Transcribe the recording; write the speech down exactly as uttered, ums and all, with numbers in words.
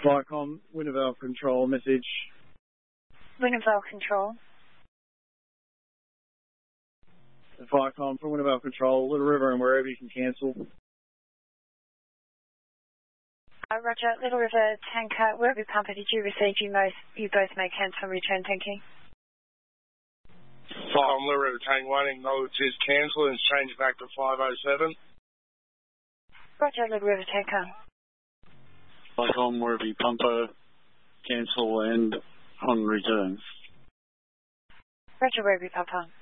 Viacom, Wintervale Control, message. Wintervale Control. Viacom from Wintervale Control, Little River and wherever you can cancel. Uh, Roger, Little River Tanker, wherever pumper did you receive, you, most, you both may cancel and return, thank you. Viacom, Little River Tank one, acknowledge is cancel and change back to five oh seven. Roger, Little River Tanker. Viacom, wherever you pumper, cancel and on return. Roger, wherever you pumper.